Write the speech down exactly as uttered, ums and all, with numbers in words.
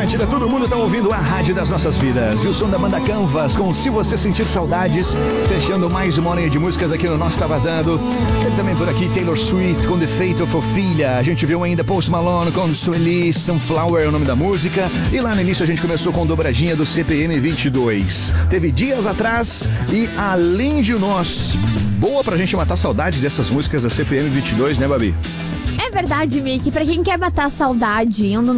Atlântida, todo mundo tá ouvindo a rádio das nossas vidas. E o som da banda Canvas com Se Você Sentir Saudades, fechando mais uma hora de músicas aqui no nosso Tá Vazando. Tem também por aqui Taylor Swift com The Fate of Ophelia. A gente viu ainda Post Malone com Swilly, Sunflower é o nome da música. E lá no início a gente começou com dobradinha do C P M vinte e dois. Teve Dias Atrás e Além de Nós. Boa pra gente matar saudade dessas músicas da C P M vinte e dois, né, Babi? É verdade, Mickey. Pra quem quer matar a saudade, um